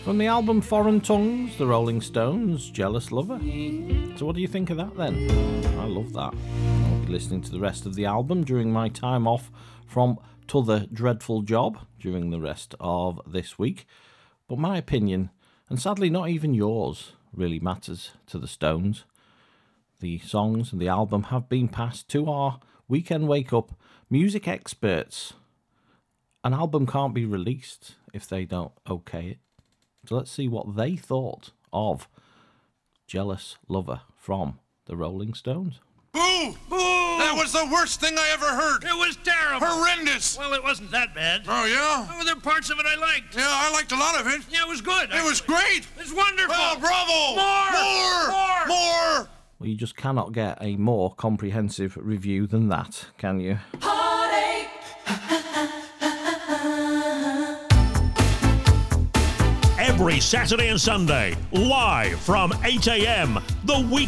From the album Foreign Tongues, the Rolling Stones, Jealous Lover. So what do you think of that then? I love that. I'll be listening to the rest of the album during my time off from t'other dreadful job during the rest of this week. But my opinion, and sadly not even yours, really matters to the Stones. The songs and the album have been passed to our Weekend Wake Up music experts. An album can't be released if they don't okay it. So let's see what they thought of Jealous Lover from the Rolling Stones. Boo! Boo! That was the worst thing I ever heard. It was terrible. Horrendous. Well, it wasn't that bad. Oh, yeah? Oh, there were parts of it I liked. Yeah, I liked a lot of it. Yeah, it was good. It was great. It's wonderful. Oh, bravo! More! Well, you just cannot get a more comprehensive review than that, can you? Heartache. Every Saturday and Sunday, live from 8 a.m, The Week.